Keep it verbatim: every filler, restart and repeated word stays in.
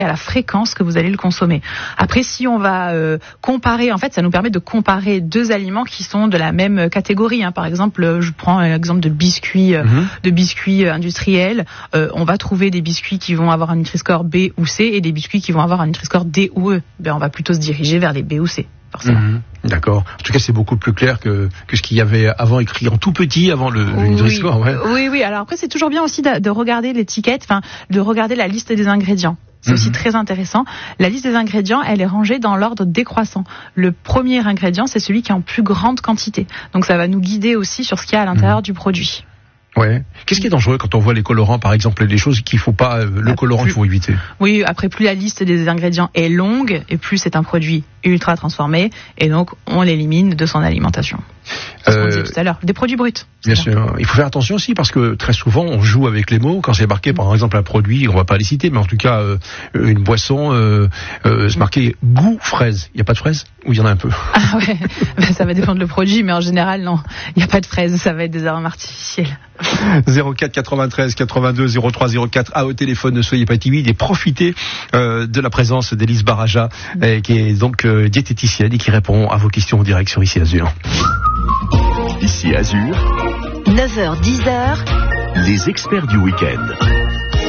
à la fréquence que vous allez le consommer. Après, si on va euh, comparer, en fait, ça nous permet de comparer deux aliments qui sont de la même catégorie. Hein. Par exemple, je prends l'exemple de biscuits, euh, mmh. de biscuits industriels. Euh, on va trouver des biscuits qui vont avoir un Nutri-Score B ou C et des biscuits qui vont avoir un Nutri-Score D ou E. Ben, on va plutôt se diriger vers les B ou C. Mmh, d'accord. En tout cas, c'est beaucoup plus clair que, que ce qu'il y avait avant, écrit en tout petit avant le, le oui. Nutri-Score. Ouais. Oui, oui. Alors après, c'est toujours bien aussi de, de regarder l'étiquette, enfin, de regarder la liste des ingrédients. C'est mmh. aussi très intéressant. La liste des ingrédients, elle est rangée dans l'ordre décroissant. Le premier ingrédient, c'est celui qui est en plus grande quantité. Donc ça va nous guider aussi sur ce qu'il y a à l'intérieur mmh. du produit. Ouais. Qu'est-ce qui est dangereux quand on voit les colorants, par exemple, les choses qu'il faut pas, le bah, colorant qu'il faut éviter? Oui, après plus la liste des ingrédients est longue, et plus c'est un produit ultra transformé, et donc on l'élimine de son alimentation. C'est ce qu'on disait tout à l'heure, des produits bruts. Bien sûr. Il faut faire attention aussi parce que très souvent on joue avec les mots. Quand c'est marqué par exemple un produit, on va pas les citer, mais en tout cas euh, une boisson, euh, euh, c'est marqué goût fraise. Il y a pas de fraise ou il y en a un peu? Ah ouais, ben, ça va dépendre du produit, mais en général non, il y a pas de fraise. Ça va être des arômes artificiels. zéro quatre quatre-vingt-treize quatre-vingt-deux zéro trois zéro quatre à au téléphone, ne soyez pas timide et profitez euh, de la présence d'Élise Baraja, mmh. euh, qui est donc euh, diététicienne et qui répond à vos questions en direct sur Ici Azur. Ici Azur, neuf heures dix heures, les experts du week-end.